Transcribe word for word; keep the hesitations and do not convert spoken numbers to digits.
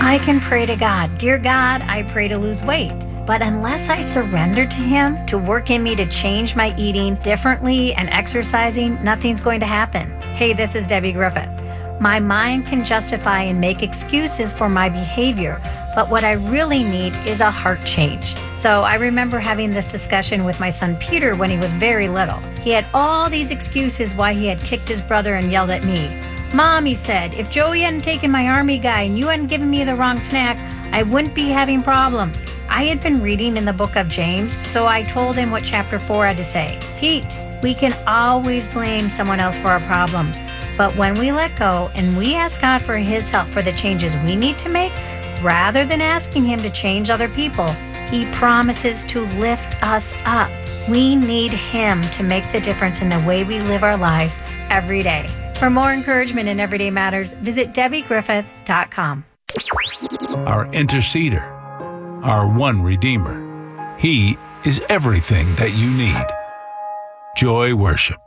I can pray to God, "Dear God, I pray to lose weight." But unless I surrender to Him to work in me to change my eating differently and exercising, nothing's going to happen. Hey, this is Debbie Griffith. My mind can justify and make excuses for my behavior, but what I really need is a heart change. So I remember having this discussion with my son Peter when he was very little. He had all these excuses why he had kicked his brother and yelled at me. "Mom," he said, "if Joey hadn't taken my army guy and you hadn't given me the wrong snack, I wouldn't be having problems." I had been reading in the book of James, so I told him what chapter four had to say. Pete, we can always blame someone else for our problems, but when we let go and we ask God for His help for the changes we need to make, rather than asking Him to change other people, He promises to lift us up. We need Him to make the difference in the way we live our lives every day. For more encouragement in Everyday Matters, visit Debbie Griffith dot com. Our interceder, our one Redeemer. He is everything that you need. Joy Worship.